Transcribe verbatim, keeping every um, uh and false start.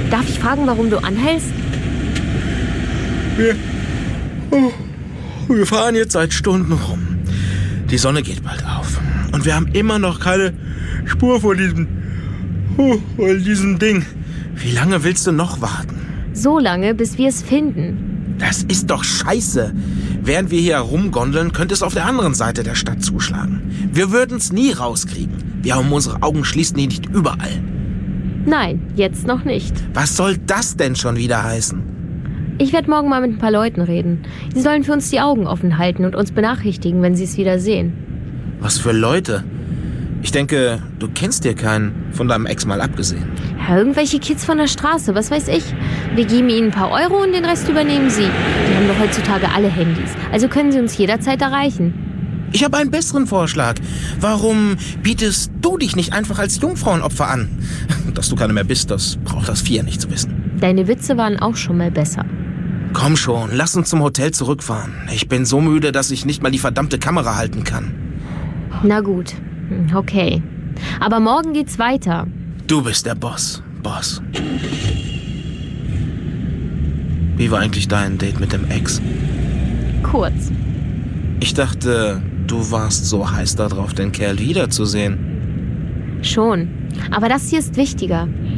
Darf ich fragen, warum du anhältst? Wir, oh, wir fahren jetzt seit Stunden rum. Die Sonne geht bald auf. Und wir haben immer noch keine Spur von diesem, oh, von diesem Ding. Wie lange willst du noch warten? So lange, bis wir es finden. Das ist doch scheiße. Während wir hier herumgondeln, könnte es auf der anderen Seite der Stadt zuschlagen. Wir würden es nie rauskriegen. Wir haben unsere Augen schließen die nicht überall. Nein, jetzt noch nicht. Was soll das denn schon wieder heißen? Ich werde morgen mal mit ein paar Leuten reden. Die sollen für uns die Augen offen halten und uns benachrichtigen, wenn sie es wieder sehen. Was für Leute? Ich denke, du kennst dir keinen, von deinem Ex mal abgesehen. Ja, irgendwelche Kids von der Straße, was weiß ich. Wir geben ihnen ein paar Euro und den Rest übernehmen sie. Die haben doch heutzutage alle Handys, also können sie uns jederzeit erreichen. Ich habe einen besseren Vorschlag. Warum bietest du dich nicht einfach als Jungfrauenopfer an? Dass du keine mehr bist, das braucht das Vier nicht zu wissen. Deine Witze waren auch schon mal besser. Komm schon, lass uns zum Hotel zurückfahren. Ich bin so müde, dass ich nicht mal die verdammte Kamera halten kann. Na gut, okay. Aber morgen geht's weiter. Du bist der Boss, Boss. Wie war eigentlich dein Date mit dem Ex? Kurz. Ich dachte, du warst so heiß darauf, den Kerl wiederzusehen. Schon. Aber das hier ist wichtiger.